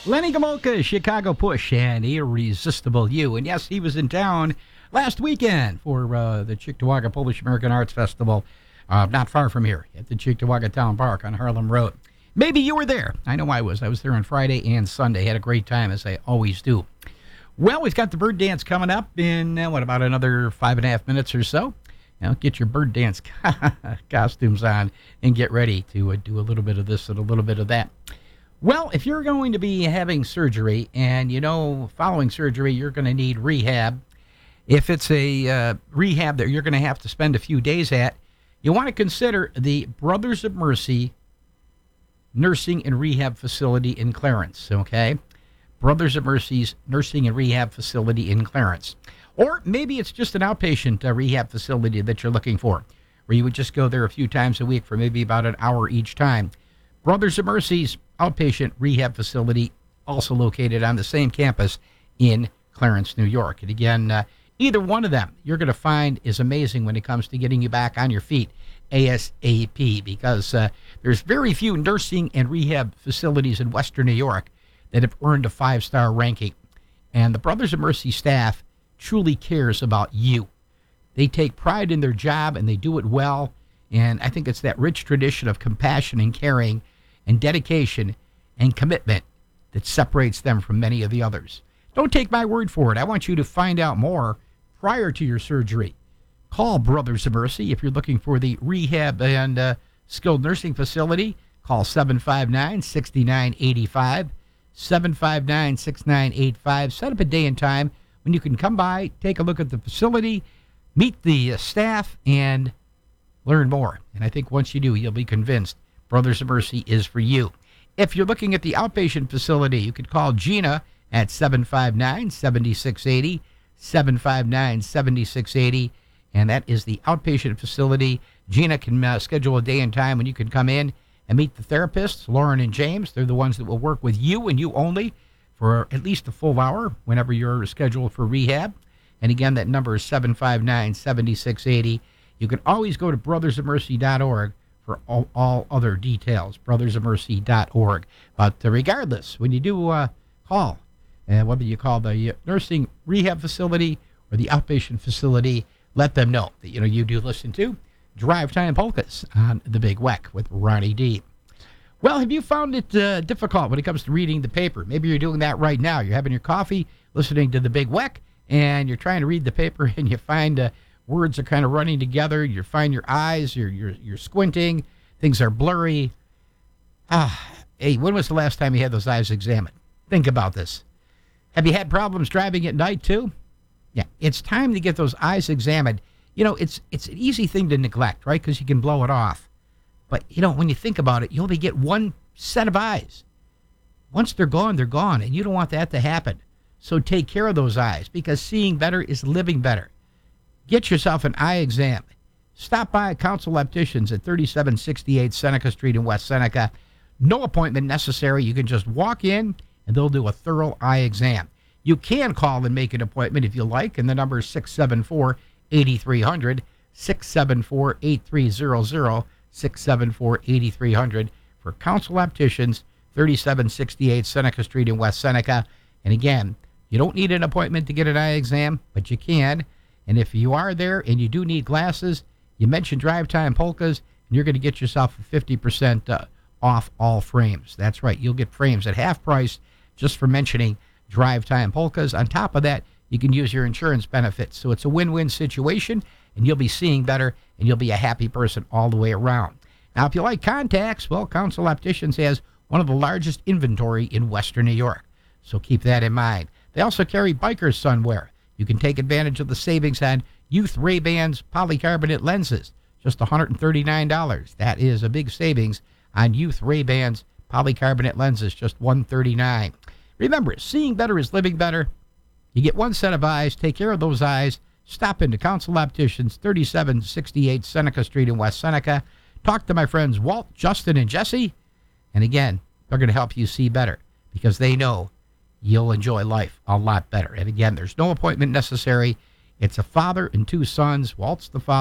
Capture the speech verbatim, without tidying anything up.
Lenny Gomulka, Chicago Push, and Irresistible You. And yes, he was in town last weekend for uh, the Cheektowaga Polish American Arts Festival, uh, not far from here at the Cheektowaga Town Park on Harlem Road. Maybe you were there. I know I was. I was there on Friday and Sunday. Had a great time, as I always do. Well, we've got the bird dance coming up in, uh, what, about another five and a half minutes or so. Now, get your bird dance costumes on and get ready to uh, do a little bit of this and a little bit of that. Well, if you're going to be having surgery and, you know, following surgery, you're going to need rehab. If it's a uh, rehab that you're going to have to spend a few days at, you want to consider the Brothers of Mercy Nursing and Rehab Facility in Clarence, okay? Brothers of Mercy's Nursing and Rehab Facility in Clarence. Or maybe it's just an outpatient uh, rehab facility that you're looking for, where you would just go there a few times a week for maybe about an hour each time. Brothers of Mercy's outpatient rehab facility, also located on the same campus in Clarence, New York. And again, uh, either one of them you're going to find is amazing when it comes to getting you back on your feet ASAP, because uh, there's very few nursing and rehab facilities in Western New York that have earned a five-star ranking. And the Brothers of Mercy staff truly cares about you. They take pride in their job, and they do it well. And I think it's that rich tradition of compassion and caring and dedication and commitment that separates them from many of the others. Don't take my word for it. I want you to find out more prior to your surgery. Call Brothers of Mercy if you're looking for the rehab and uh, skilled nursing facility. Call seven five nine, six nine eight five, seven five nine, six nine eight five. Set up a day and time when you can come by, take a look at the facility, meet the uh, staff, and learn more. And I think once you do, you'll be convinced Brothers of Mercy is for you. If you're looking at the outpatient facility, you could call Gina at seven five nine, seven six eight zero, seven five nine, seven six eight zero, and that is the outpatient facility. Gina can uh, schedule a day and time when you can come in and meet the therapists, Lauren and James. They're the ones that will work with you and you only for at least a full hour whenever you're scheduled for rehab. And again, that number is seven five nine, seven six eight zero. You can always go to brothers of mercy dot org for all, all other details, brothers of mercy dot org. But uh, regardless, when you do uh, call, and uh, whether you call the uh, nursing rehab facility or the outpatient facility, let them know that, you know, you do listen to Drive Time Polkas on the Big Weck with Ronnie D. Well, have you found it uh, difficult when it comes to reading the paper? Maybe you're doing that right now. You're having your coffee, listening to the Big Weck, and you're trying to read the paper, and you find uh, words are kind of running together. You find your eyes, you're, you're, you're squinting, things are blurry. Ah, hey, when was the last time you had those eyes examined? Think about this. Have you had problems driving at night, too? Yeah, it's time to get those eyes examined. You know, it's it's an easy thing to neglect, right? Because you can blow it off. But, you know, when you think about it, you only get one set of eyes. Once they're gone, they're gone, and you don't want that to happen. So take care of those eyes, because seeing better is living better. Get yourself an eye exam. Stop by Council Opticians at thirty-seven sixty-eight Seneca Street in West Seneca. No appointment necessary. You can just walk in, and they'll do a thorough eye exam. You can call and make an appointment if you like, and the number is six seven four, eight three zero zero, six seven four, eight three zero zero, six seven four, eight three zero zero for Council Opticians, thirty-seven sixty-eight Seneca Street in West Seneca. And again, you don't need an appointment to get an eye exam, but you can. And if you are there and you do need glasses, you mention Drive Time Polkas, and you're going to get yourself a fifty percent uh, off all frames. That's right. You'll get frames at half price just for mentioning Drive Time Polkas. On top of that, you can use your insurance benefits. So it's a win-win situation, and you'll be seeing better, and you'll be a happy person all the way around. Now, if you like contacts, well, Council Opticians has one of the largest inventory in Western New York. So keep that in mind. They also carry biker's sunwear. You can take advantage of the savings on Youth Ray-Bans polycarbonate lenses, just one hundred thirty-nine dollars. That is a big savings on Youth Ray-Bans polycarbonate lenses, just one hundred thirty-nine dollars. Remember, seeing better is living better. You get one set of eyes. Take care of those eyes. Stop into Council Opticians, thirty-seven sixty-eight Seneca Street in West Seneca. Talk to my friends Walt, Justin, and Jesse. And again, they're going to help you see better, because they know you'll enjoy life a lot better. And again, there's no appointment necessary. It's a father and two sons. Walt's the father.